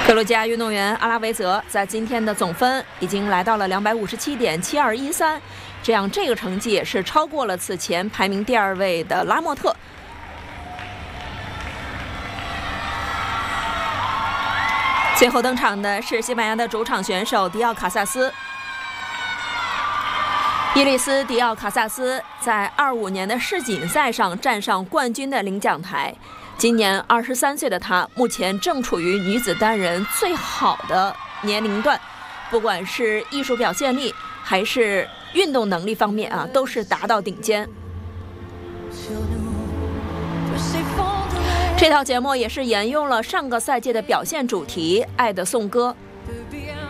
格鲁吉亚运动员阿拉维泽在今天的总分已经来到了257.7213，这样这个成绩也是超过了此前排名第2位的拉莫特。最后登场的是西班牙的主场选手迪奥卡萨斯。伊利斯·迪奥卡萨斯在25年的世锦赛上站上冠军的领奖台。今年23岁的她，目前正处于女子单人最好的年龄段，不管是艺术表现力还是运动能力方面都是达到顶尖。这套节目也是沿用了上个赛季的表现主题《爱的颂歌》。